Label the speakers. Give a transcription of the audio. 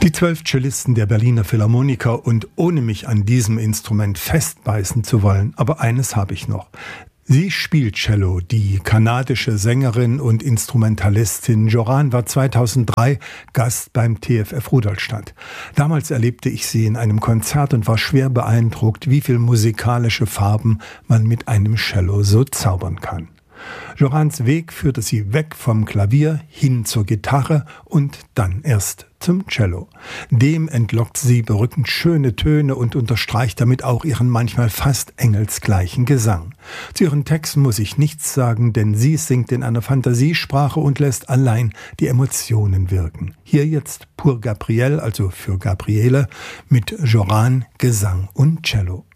Speaker 1: Die 12 Cellisten der Berliner Philharmoniker, und ohne mich an diesem Instrument festbeißen zu wollen, aber eines habe ich noch. Sie spielt Cello. Die kanadische Sängerin und Instrumentalistin Joran war 2003 Gast beim TFF Rudolstadt. Damals erlebte ich sie in einem Konzert und war schwer beeindruckt, wie viel musikalische Farben man mit einem Cello so zaubern kann. Jorans Weg führte sie weg vom Klavier hin zur Gitarre und dann erst zum Cello. Dem entlockt sie berückend schöne Töne und unterstreicht damit auch ihren manchmal fast engelsgleichen Gesang. Zu ihren Texten muss ich nichts sagen, denn sie singt in einer Fantasiesprache und lässt allein die Emotionen wirken. Hier jetzt Pour Gabrielle, also für Gabriele, mit Joran, Gesang und Cello.